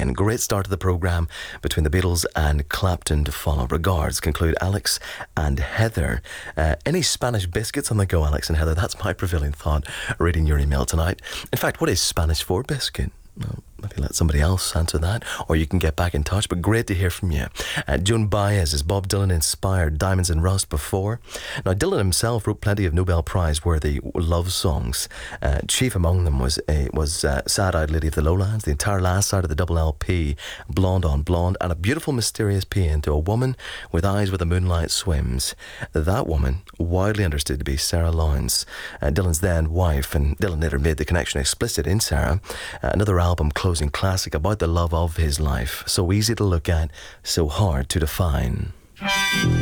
Clapton. Great start to the programme between the Beatles and Clapton to follow. Regards conclude Alex and Heather. Any Spanish biscuits on the go, Alex and Heather? That's my prevailing thought reading your email tonight. In fact, what is Spanish for biscuit? Well, maybe let somebody else answer that, or you can get back in touch, but great to hear from you. Joan Baez, is Bob Dylan inspired Diamonds and Rust before? Now, Dylan himself wrote plenty of Nobel Prize-worthy love songs. Chief among them was Sad-Eyed Lady of the Lowlands, the entire last side of the double LP, Blonde on Blonde, and a beautiful mysterious paean to a woman with eyes where the moonlight swims. That woman, widely understood to be Sarah Lawrence, Dylan's then wife, and Dylan later made the connection explicit in Sarah. Another album closing classic about the love of his life. So easy to look at, so hard to define.